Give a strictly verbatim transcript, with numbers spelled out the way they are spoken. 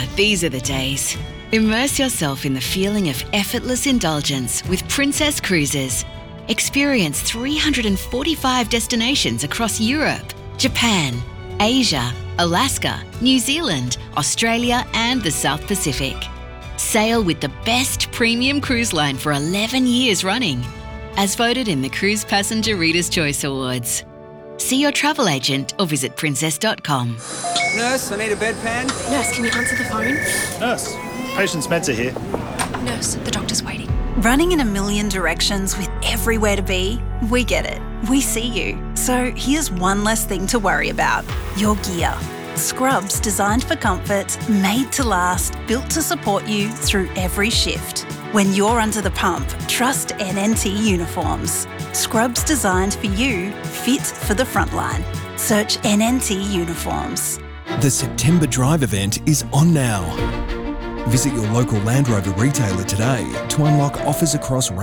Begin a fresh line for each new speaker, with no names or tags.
these are the days. Immerse yourself in the feeling of effortless indulgence with Princess Cruises. Experience three hundred forty-five destinations across Europe, Japan, Asia, Alaska, New Zealand, Australia and the South Pacific. Sail with the best premium cruise line for eleven years running, as voted in the Cruise Passenger Reader's Choice Awards. See your travel agent or visit princess dot com.
Nurse, I need a bedpan.
Nurse, can you answer the phone?
Nurse, patient's meds are here.
Nurse, the doctor's waiting.
Running in a million directions with everywhere to be? We get it. We see you. So here's one less thing to worry about. Your gear. Scrubs designed for comfort, made to last, built to support you through every shift. When you're under the pump, trust N N T Uniforms. Scrubs designed for you, fit for the frontline. Search N N T Uniforms.
The September Drive event is on now. Visit your local Land Rover retailer today to unlock offers across